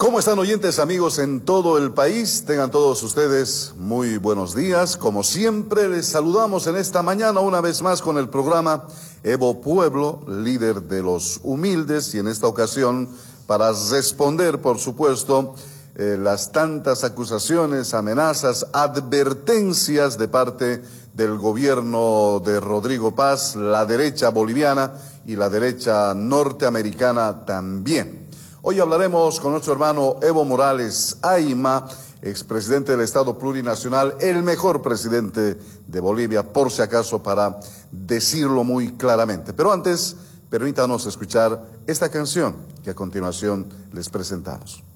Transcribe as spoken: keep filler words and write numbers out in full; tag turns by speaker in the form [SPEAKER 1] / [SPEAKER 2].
[SPEAKER 1] ¿Cómo están, oyentes, amigos en todo el país? Tengan todos ustedes muy buenos días. Como siempre, les saludamos en esta mañana una vez más con el programa Evo Pueblo, líder de los humildes, y en esta ocasión para responder, por supuesto, eh, las tantas acusaciones, amenazas, advertencias de parte del gobierno de Rodrigo Paz, la derecha boliviana y la derecha norteamericana también. Hoy hablaremos con nuestro hermano Evo Morales Ayma, expresidente del Estado Plurinacional, el mejor presidente de Bolivia, por si acaso, para decirlo muy claramente. Pero antes, permítanos escuchar esta canción que a continuación les presentamos.